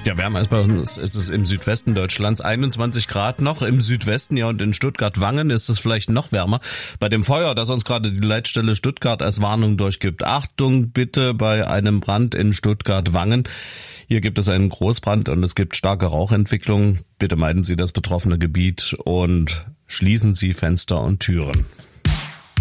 Ja, wärmer als bei uns ist es im Südwesten Deutschlands, 21 Grad noch. Im Südwesten, ja, und in Stuttgart-Wangen ist es vielleicht noch wärmer. Bei dem Feuer, das uns gerade die Leitstelle Stuttgart als Warnung durchgibt. Achtung bitte bei einem Brand in Stuttgart-Wangen. Hier gibt es einen Großbrand und es gibt starke Rauchentwicklung. Bitte meiden Sie das betroffene Gebiet und schließen Sie Fenster und Türen.